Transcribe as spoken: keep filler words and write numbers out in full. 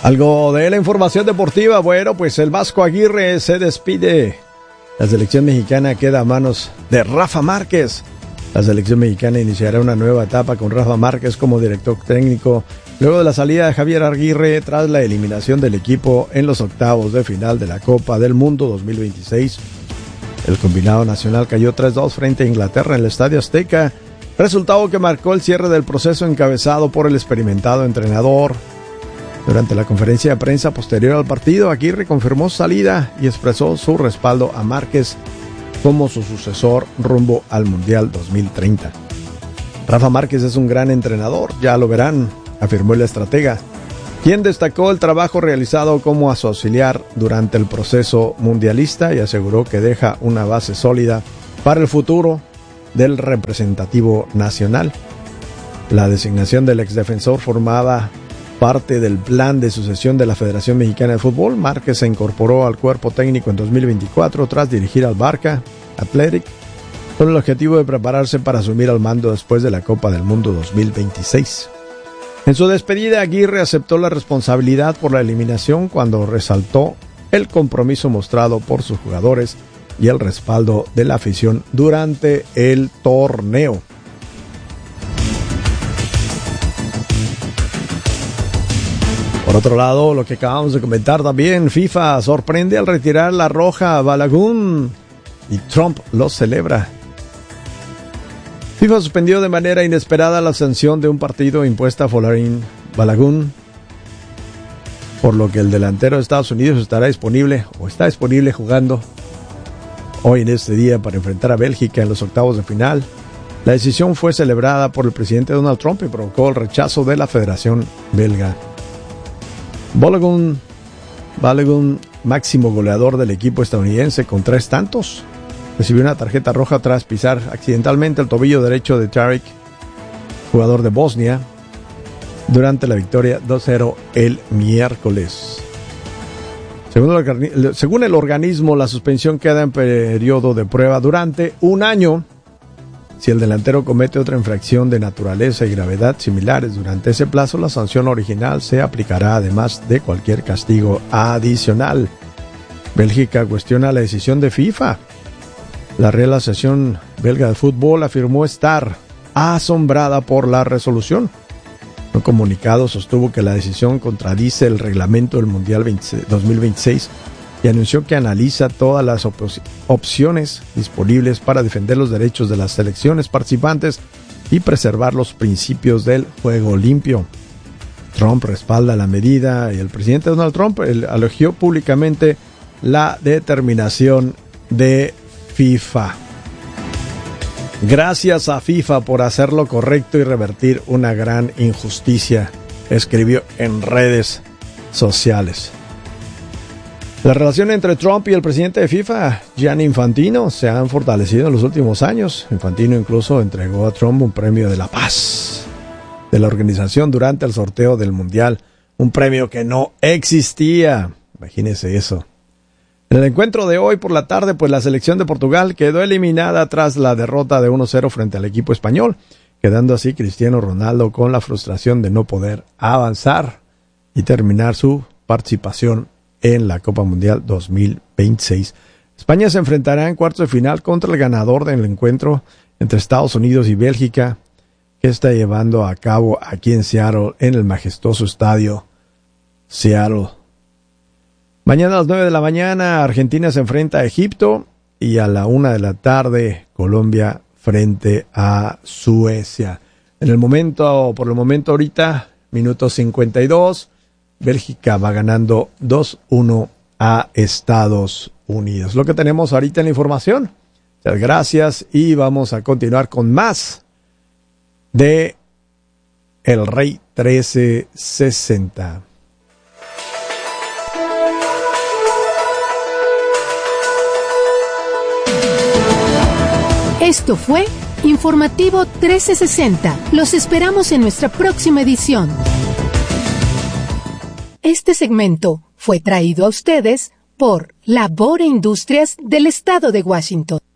Algo de la información deportiva. Bueno, pues el Vasco Aguirre se despide. La selección mexicana queda a manos de Rafa Márquez. La selección mexicana iniciará una nueva etapa con Rafa Márquez como director técnico, luego de la salida de Javier Aguirre tras la eliminación del equipo en los octavos de final de la Copa del Mundo dos mil veintiséis. El combinado nacional cayó tres dos frente a Inglaterra en el Estadio Azteca, resultado que marcó el cierre del proceso encabezado por el experimentado entrenador. Durante la conferencia de prensa posterior al partido, Aguirre confirmó su salida y expresó su respaldo a Márquez como su sucesor rumbo al Mundial dos mil treinta. Rafa Márquez es un gran entrenador, ya lo verán, afirmó el estratega, quien destacó el trabajo realizado como a su auxiliar durante el proceso mundialista y aseguró que deja una base sólida para el futuro del representativo nacional. La designación del exdefensor formaba parte del plan de sucesión de la Federación Mexicana de Fútbol. Márquez se incorporó al cuerpo técnico en dos mil veinticuatro tras dirigir al Barca Athletic con el objetivo de prepararse para asumir al mando después de la Copa del Mundo dos mil veintiséis. En su despedida, Aguirre aceptó la responsabilidad por la eliminación cuando resaltó el compromiso mostrado por sus jugadores y el respaldo de la afición durante el torneo. Por otro lado, lo que acabamos de comentar también, FIFA sorprende al retirar la roja a Balogun y Trump lo celebra. FIFA suspendió de manera inesperada la sanción de un partido impuesta a Folarin Balogun, por lo que el delantero de Estados Unidos estará disponible o está disponible jugando hoy en este día para enfrentar a Bélgica en los octavos de final. La decisión fue celebrada por el presidente Donald Trump y provocó el rechazo de la Federación Belga. Balogun, Balogun, máximo goleador del equipo estadounidense con tres tantos, recibió una tarjeta roja tras pisar accidentalmente el tobillo derecho de Tarek, jugador de Bosnia, durante la victoria dos cero el miércoles. Según el, según el organismo, la suspensión queda en periodo de prueba durante un año. Si el delantero comete otra infracción de naturaleza y gravedad similares durante ese plazo, la sanción original se aplicará además de cualquier castigo adicional. Bélgica cuestiona la decisión de FIFA. La Real Asociación Belga de Fútbol afirmó estar asombrada por la resolución. Un comunicado sostuvo que la decisión contradice el reglamento del Mundial dos mil veintiséis y anunció que analiza todas las op- opciones disponibles para defender los derechos de las selecciones participantes y preservar los principios del juego limpio. Trump respalda la medida y el presidente Donald Trump elogió públicamente la determinación de FIFA. Gracias a FIFA por hacer lo correcto y revertir una gran injusticia, escribió en redes sociales. La relación entre Trump y el presidente de FIFA, Gianni Infantino, se han fortalecido en los últimos años. Infantino incluso entregó a Trump un premio de la paz de la organización durante el sorteo del Mundial, un premio que no existía. Imagínense eso. En el encuentro de hoy por la tarde, pues la selección de Portugal quedó eliminada tras la derrota de uno cero frente al equipo español, quedando así Cristiano Ronaldo con la frustración de no poder avanzar y terminar su participación en la Copa Mundial dos mil veintiséis. España se enfrentará en cuartos de final contra el ganador del encuentro entre Estados Unidos y Bélgica, que está llevando a cabo aquí en Seattle, en el majestuoso estadio Seattle. Mañana a las nueve de la mañana, Argentina se enfrenta a Egipto y a la una de la tarde, Colombia frente a Suecia. En el momento, por el momento ahorita, minuto cincuenta y dos, Bélgica va ganando dos uno a Estados Unidos. Lo que tenemos ahorita en la información. Muchas gracias y vamos a continuar con más de El Rey trece sesenta. Esto fue Informativo trece sesenta. Los esperamos en nuestra próxima edición. Este segmento fue traído a ustedes por Labor e Industrias del Estado de Washington.